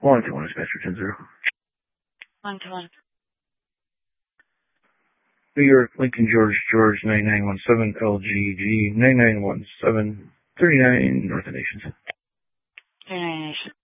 121 dispatcher 10-0. 121. New York, Lincoln, George, 9917, LGG, 9917, 39 North of Nations. 39 Nations.